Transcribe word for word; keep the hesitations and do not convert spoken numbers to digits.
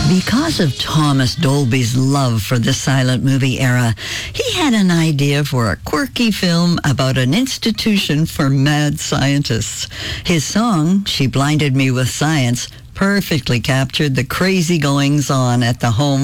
Because of Thomas Dolby's love for the silent movie era, he had an idea for a quirky film about an institution for mad scientists. His song, She Blinded Me with Science, perfectly captured the crazy goings-on at the home